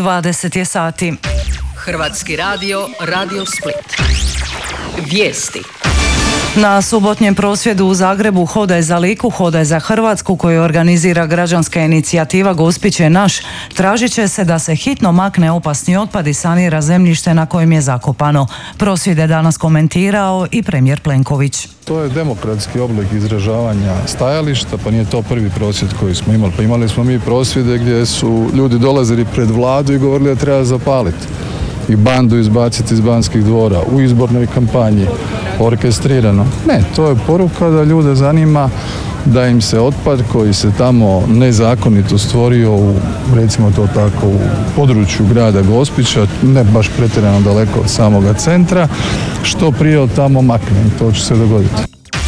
20 je sati. Hrvatski radio, Radio Split. Vijesti. Na subotnjem prosvjedu u Zagrebu Hodaj za Liku, Hodaj za Hrvatsku, koju organizira građanska inicijativa Gospić je naš, tražit će se da se hitno makne opasni otpad i sanira zemljište na kojem je zakopano. Prosvjed je danas komentirao i premijer Plenković. To je demokratski oblik izražavanja stajališta, pa nije to prvi prosvjed koji smo imali. Pa imali smo mi prosvjede gdje su ljudi dolazili pred vladu i govorili da treba zapaliti i bandu izbaciti iz Banskih dvora u izbornoj kampanji, orkestrirano. Ne, to je poruka da ljude zanima da im se otpad koji se tamo nezakonito stvorio u, recimo to tako, u području grada Gospića, ne baš pretjerano daleko od samoga centra, što prije od tamo makne. To će se dogoditi.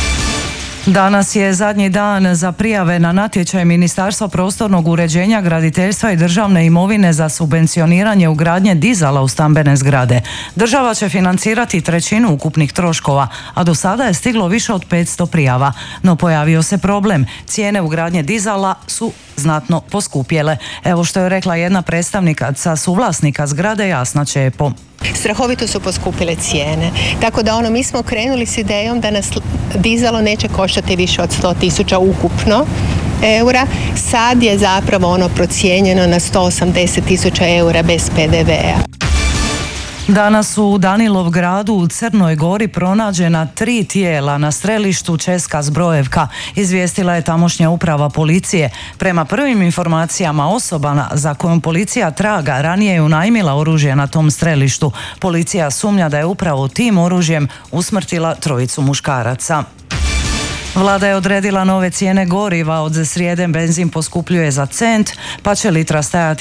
Danas je zadnji dan za prijave na natječaj Ministarstva prostornog uređenja, graditeljstva i državne imovine za subvencioniranje ugradnje dizala u stambene zgrade. Država će financirati trećinu ukupnih troškova, a do sada je stiglo više od 500 prijava. No pojavio se problem. Cijene ugradnje dizala su znatno poskupjele. Evo što je rekla jedna predstavnika suvlasnika zgrade Jasna Čepo. Strahovito su poskupile cijene, tako da mi smo krenuli s idejom da nas dizalo neće koštati više od 100.000 ukupno eura. Sad je zapravo procijenjeno na 180.000 eura bez PDV-a. Danas u Danilovgradu u Crnoj Gori pronađena 3 tijela na strelištu Česka Zbrojevka, izvijestila je tamošnja uprava policije. Prema prvim informacijama, osoba za kojom policija traga ranije je unajmila oružje na tom strelištu. Policija sumnja da je upravo tim oružjem usmrtila 3 muškaraca. Vlada je odredila nove cijene goriva. Od srijede benzin poskupljuje za cent, pa će litra stajati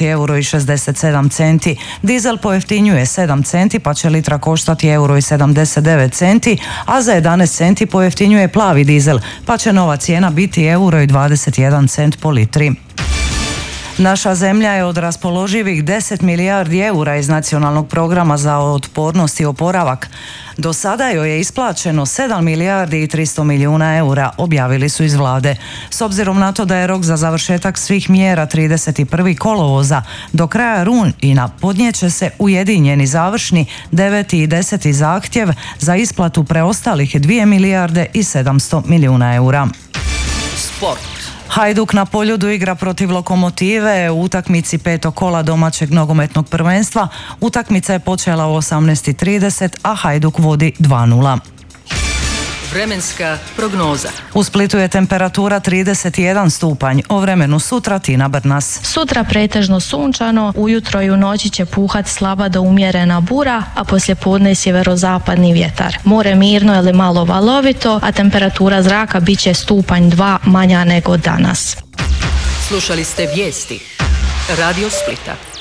€1,67. Dizel pojeftinjuje 7 centi, pa će litra koštati €1,79, a za 11 centi pojeftinjuje plavi dizel, pa će nova cijena biti €1,21 po litri. Naša zemlja je od raspoloživih 10 milijardi eura iz Nacionalnog programa za otpornost i oporavak. Do sada joj je isplaćeno 7 milijardi i 300 milijuna eura, objavili su iz vlade. S obzirom na to da je rok za završetak svih mjera 31. kolovoza, do kraja rujna podnijet će se ujedinjeni završni 9. i 10. zahtjev za isplatu preostalih 2 milijarde i 700 milijuna eura. Sport. Hajduk na Poljudu igra protiv Lokomotive u utakmici 5. kola domaćeg nogometnog prvenstva. Utakmica je počela u 18:30, a Hajduk vodi 2:0. Vremenska prognoza. U Splitu je temperatura 31 stupanj. O vremenu sutra Tina Brnas. Sutra pretežno sunčano, ujutro i u noći će puhat slaba do umjerena bura, a poslijepodne sjeverozapadni vjetar. More mirno ili malo valovito, a temperatura zraka bit će stupanj 2 manja nego danas. Slušali ste vijesti Radio Splita.